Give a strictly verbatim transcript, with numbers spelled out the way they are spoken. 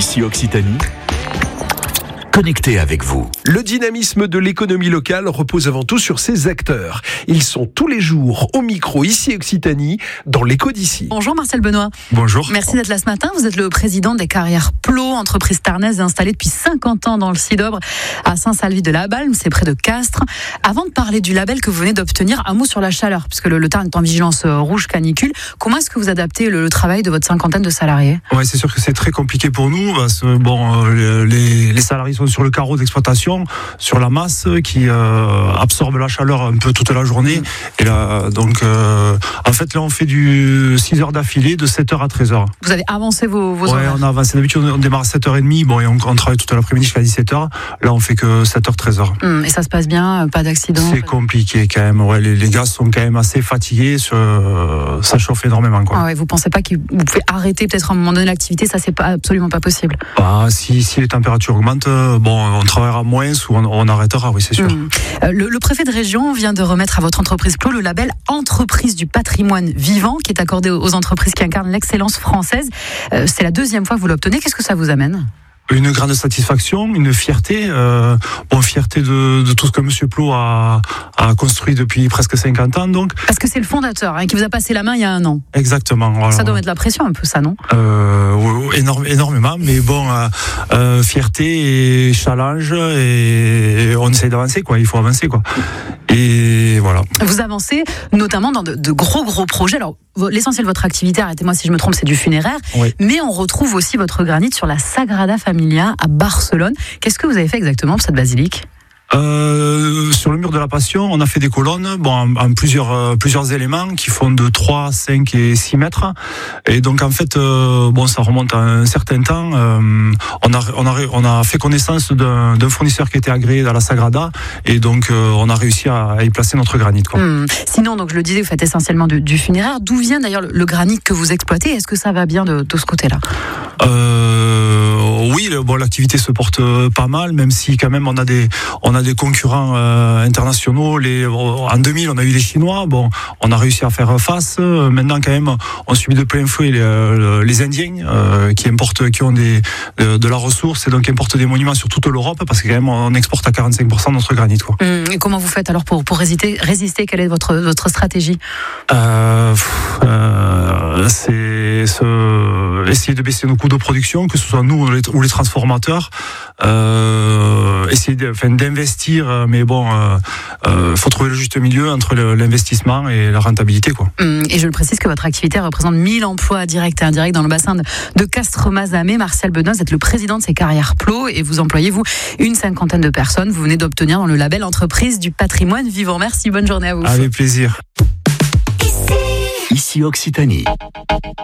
Ici Occitanie, connecté avec vous. Le dynamisme de l'économie locale repose avant tout sur ses acteurs. Ils sont tous les jours au micro ici Occitanie, dans l'écho d'ici. Bonjour Marcel Benoît. Bonjour. Merci d'être là ce matin. Vous êtes le président des Carrières Plot, entreprise tarnaise installée depuis cinquante ans dans le Sidobre à Saint-Salvi-de-la-Balme, c'est près de Castres. Avant de parler du label que vous venez d'obtenir, un mot sur la chaleur, puisque le, le Tarn est en vigilance rouge canicule. Comment est-ce que vous adaptez le, le travail de votre cinquantaine de salariés ? Ouais, c'est sûr que c'est très compliqué pour nous. Parce que, bon, euh, les, les salariés sont sur le carreau d'exploitation, sur la masse qui euh, absorbe la chaleur un peu toute la journée. Et là, donc, euh, en fait, là, on fait du six heures d'affilée, de sept heures à treize heures. Vous avez avancé vos, vos ouais, horaires ? on a avancé. D'habitude, on démarre à sept heures trente, bon, et on, on travaille toute l'après-midi jusqu'à dix-sept heures. Là, on fait que sept heures treize heures. Hum, et ça se passe bien, pas d'accident ? C'est compliqué quand même. Ouais, les, les gars sont quand même assez fatigués. Sur, euh, ça chauffe énormément, quoi. Ah ouais, vous pensez pas que vous pouvez arrêter peut-être à un moment donné l'activité ? Ça, c'est pas, absolument pas possible. Bah, si, si les températures augmentent, bon, on travaillera moins ou on, on arrêtera, oui, c'est sûr. Mmh. Euh, le, le préfet de région vient de remettre à votre entreprise Plot le label Entreprise du patrimoine vivant qui est accordé aux entreprises qui incarnent l'excellence française. Euh, c'est la deuxième fois que vous l'obtenez. Qu'est-ce que ça vous amène ? Une grande satisfaction, une fierté, euh, bon, fierté de, de tout ce que Monsieur Plot a, a construit depuis presque cinquante ans, donc. Parce que c'est le fondateur hein, qui vous a passé la main il y a un an. Exactement. Voilà. Ça doit mettre la pression un peu, ça, non ? euh, énorme, Énormément, mais bon, euh, euh, fierté et challenge, et on essaie d'avancer, quoi. Il faut avancer, quoi. Et voilà. Vous avancez notamment dans de, de gros, gros projets. Alors, l'essentiel de votre activité, arrêtez-moi si je me trompe, c'est du funéraire. Oui. Mais on retrouve aussi votre granit sur la Sagrada Familia à Barcelone. Qu'est-ce que vous avez fait exactement pour cette basilique ? Euh, sur le mur de la Passion, on a fait des colonnes, bon, en, en plusieurs euh, plusieurs éléments qui font de trois, cinq et six mètres. Et donc en fait, euh, bon, ça remonte à un certain temps. Euh, on a on a on a fait connaissance d'un, d'un fournisseur qui était agréé dans la Sagrada, et donc euh, on a réussi à, à y placer notre granit, quoi. Hum. Sinon, donc je le disais, vous faites essentiellement du, du funéraire. D'où vient d'ailleurs le, le granit que vous exploitez ? Est-ce que ça va bien de, de ce côté-là ? Euh, oui, bon, l'activité se porte pas mal, même si quand même on a des on a des concurrents euh, internationaux. Les, en deux mille, on a eu les Chinois. Bon, on a réussi à faire face. Maintenant, quand même, on subit de plein fouet les, les Indiens euh, qui importent, qui ont des de, de la ressource et donc importent des monuments sur toute l'Europe, parce que quand même on exporte à quarante-cinq pour cent notre granit, quoi. Hum. Et comment vous faites alors pour pour résister résister Quelle est votre votre stratégie ? euh, euh, C'est ce, essayer de baisser nos coûts de production, que ce soit nous ou les, ou les transformateurs. Euh, essayer de, enfin, d'investir, mais bon, euh, euh, faut trouver le juste milieu entre le, l'investissement et la rentabilité, quoi. Hum, et je le précise que votre activité représente mille emplois directs et indirects dans le bassin de, de Castres-Mazamet. Marcel Benoît, vous êtes le président de ces Carrières Plot et vous employez, vous, une cinquantaine de personnes. Vous venez d'obtenir dans le label Entreprise du patrimoine vivant. Merci, bonne journée à vous. Avec plaisir. Ici Occitanie.